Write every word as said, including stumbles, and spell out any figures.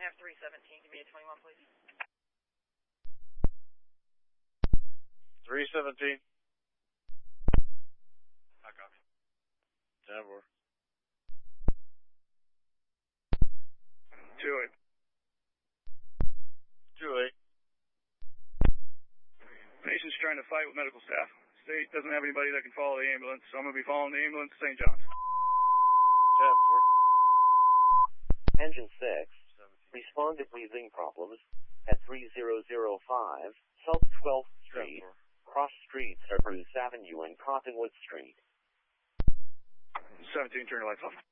have three seventeen to be at twenty-one, please. three seventeen. I copy. ten four. two eight. two eight. Patient's trying to fight with medical staff. State doesn't have anybody that can follow the ambulance, so I'm going to be following the ambulance to Saint John's. ten four. Engine six. Respond to breathing problems at three zero zero five South twelfth Street. Cross streets are Bruce Avenue and Cottonwood Street. seventeen, turn your lights off.